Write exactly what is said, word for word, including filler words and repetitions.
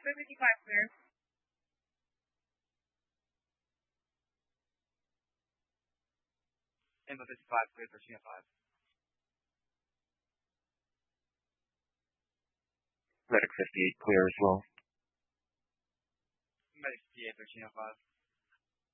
Clear fifty-five, clear. Lima fifty-five, clear for Chino five. Medic fifty-eight, clear as well. Medic fifty-eight for Chino five.